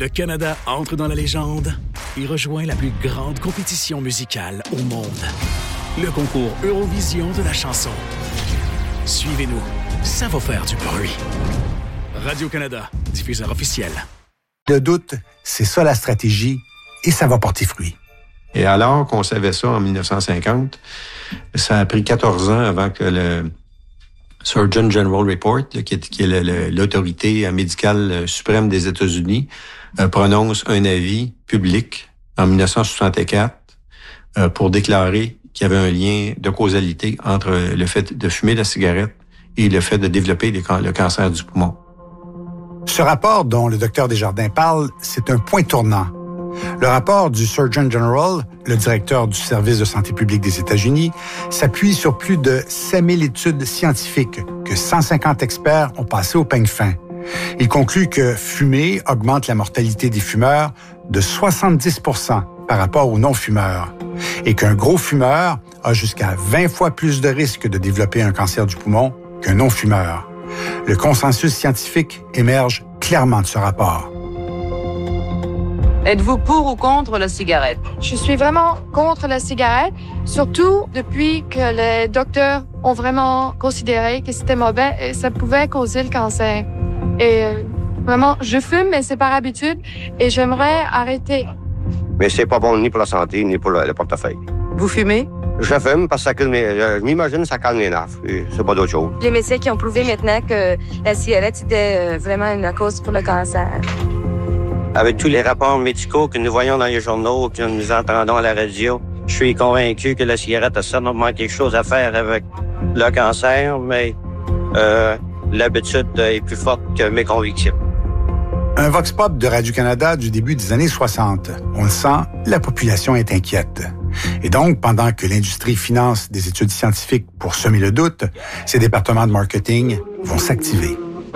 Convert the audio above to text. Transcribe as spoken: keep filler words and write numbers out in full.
Le Canada entre dans la légende et rejoint la plus grande compétition musicale au monde. Le concours Eurovision de la chanson. Suivez-nous, ça va faire du bruit. Radio-Canada, diffuseur officiel. Le doute, c'est ça la stratégie et ça va porter fruit. Et alors qu'on savait ça en dix-neuf cent cinquante, ça a pris quatorze ans avant que le Surgeon General Report, là, qui est, qui est le, le, l'autorité médicale suprême des États-Unis, euh, prononce un avis public en dix-neuf cent soixante-quatre euh, pour déclarer qu'il y avait un lien de causalité entre le fait de fumer la cigarette et le fait de développer les, le cancer du poumon. Ce rapport dont le docteur Desjardins parle, c'est un point tournant. Le rapport du Surgeon General, le directeur du service de santé publique des États-Unis, s'appuie sur plus de cinq mille études scientifiques que cent cinquante experts ont passées au peigne fin. Il conclut que fumer augmente la mortalité des fumeurs de soixante-dix pour cent par rapport aux non-fumeurs et qu'un gros fumeur a jusqu'à vingt fois plus de risques de développer un cancer du poumon qu'un non-fumeur. Le consensus scientifique émerge clairement de ce rapport. Êtes-vous pour ou contre la cigarette? Je suis vraiment contre la cigarette, surtout depuis que les docteurs ont vraiment considéré que c'était mauvais et ça pouvait causer le cancer. Et euh, vraiment, je fume, mais c'est par habitude et j'aimerais arrêter. Mais c'est pas bon ni pour la santé, ni pour le, le portefeuille. Vous fumez? Je fume parce que ça calme mes, je m'imagine ça calme les nerfs. C'est pas d'autre chose. Les médecins qui ont prouvé maintenant que la cigarette, c'était vraiment une cause pour le cancer. Avec tous les rapports médicaux que nous voyons dans les journaux, que nous entendons à la radio, je suis convaincu que la cigarette a certainement quelque chose à faire avec le cancer, mais euh, l'habitude est plus forte que mes convictions. Un vox pop de Radio-Canada du début des années soixante. On le sent, la population est inquiète. Et donc, pendant que l'industrie finance des études scientifiques pour semer le doute, ces départements de marketing vont s'activer.